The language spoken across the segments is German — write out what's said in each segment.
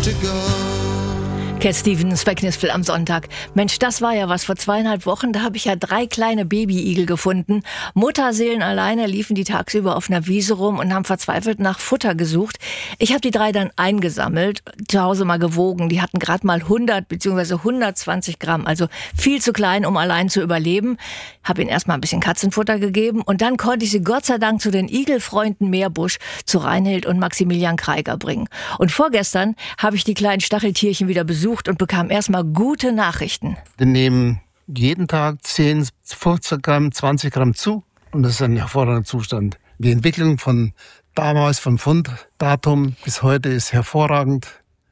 to go. Cat Stevens bei Knispel am Sonntag. Mensch, das war ja was. Vor 2,5 Wochen, da habe ich ja 3 kleine Babyigel gefunden. Mutterseelen alleine liefen die tagsüber auf einer Wiese rum und haben verzweifelt nach Futter gesucht. Ich habe die 3 dann eingesammelt, zu Hause mal gewogen. Die hatten gerade mal 100 bzw. 120 Gramm, also viel zu klein, um allein zu überleben. Habe ihnen erstmal ein bisschen Katzenfutter gegeben und dann konnte ich sie Gott sei Dank zu den Igelfreunden Meerbusch, zu Reinhild und Maximilian Kreiger bringen. Und vorgestern habe ich die kleinen Stacheltierchen wieder besucht und bekam erstmal gute Nachrichten. Wir nehmen jeden Tag 10, 15 Gramm, 20 Gramm zu und das ist ein hervorragender Zustand. Die Entwicklung von damals, vom Funddatum bis heute ist hervorragend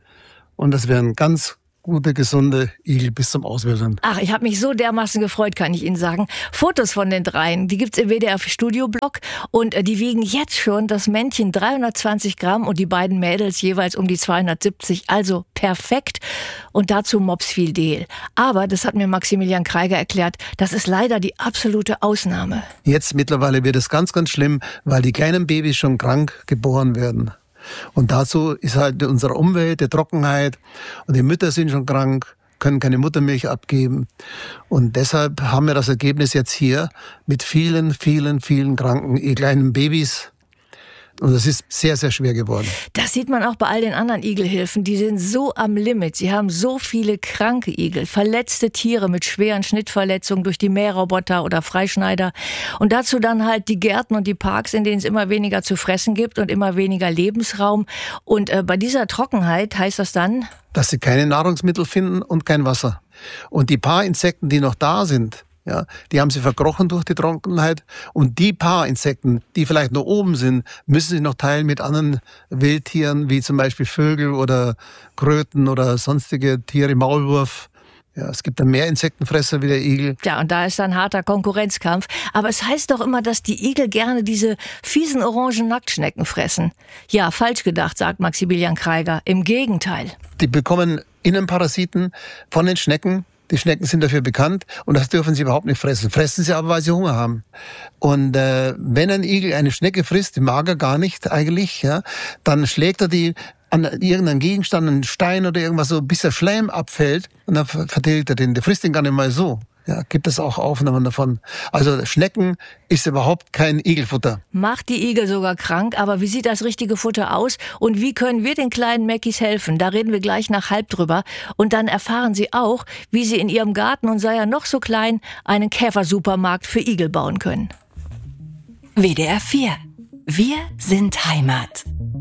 und das wären ganz gute, gesunde Igel bis zum Auswildern. Ach, ich habe mich so dermaßen gefreut, kann ich Ihnen sagen. Fotos von den 3, die gibt's im WDR-Studioblog und die wiegen jetzt schon das Männchen 320 Gramm und die beiden Mädels jeweils um die 270, also perfekt. Und dazu Mopsfil-Del. Aber, das hat mir Maximilian Kreiger erklärt, das ist leider die absolute Ausnahme. Jetzt mittlerweile wird es ganz, ganz schlimm, weil die kleinen Babys schon krank geboren werden. Und dazu ist halt unsere Umwelt, die Trockenheit und die Mütter sind schon krank, können keine Muttermilch abgeben. Und deshalb haben wir das Ergebnis jetzt hier mit vielen, vielen, vielen kranken kleinen Babys. Und das ist sehr, sehr schwer geworden. Das sieht man auch bei all den anderen Igelhilfen. Die sind so am Limit. Sie haben so viele kranke Igel, verletzte Tiere mit schweren Schnittverletzungen durch die Mähroboter oder Freischneider. Und dazu dann halt die Gärten und die Parks, in denen es immer weniger zu fressen gibt und immer weniger Lebensraum. Und bei dieser Trockenheit heißt das dann, dass sie keine Nahrungsmittel finden und kein Wasser. Und die paar Insekten, die noch da sind, ja, die haben sie verkrochen durch die Trockenheit. Und die paar Insekten, die vielleicht noch oben sind, müssen sich noch teilen mit anderen Wildtieren, wie zum Beispiel Vögel oder Kröten oder sonstige Tiere, Maulwurf. Ja, es gibt dann mehr Insektenfresser wie der Igel. Ja, und da ist dann harter Konkurrenzkampf. Aber es heißt doch immer, dass die Igel gerne diese fiesen orangen Nacktschnecken fressen. Ja, falsch gedacht, sagt Maximilian Kreiger. Im Gegenteil. Die bekommen Innenparasiten von den Schnecken. Die Schnecken sind dafür bekannt und das dürfen sie überhaupt nicht fressen. Fressen sie aber, weil sie Hunger haben. Und wenn ein Igel eine Schnecke frisst, die mag er gar nicht eigentlich, ja, dann schlägt er die an irgendeinen Gegenstand, einen Stein oder irgendwas so, bis der Schleim abfällt und dann vertilgt er den. Der frisst den gar nicht mal so. Ja, gibt es auch Aufnahmen davon. Also Schnecken ist überhaupt kein Igelfutter. Macht die Igel sogar krank, aber wie sieht das richtige Futter aus und wie können wir den kleinen Mäckis helfen? Da reden wir gleich nach 12 drüber. Und dann erfahren Sie auch, wie Sie in Ihrem Garten, und sei er noch so klein, einen Käfersupermarkt für Igel bauen können. WDR 4. Wir sind Heimat.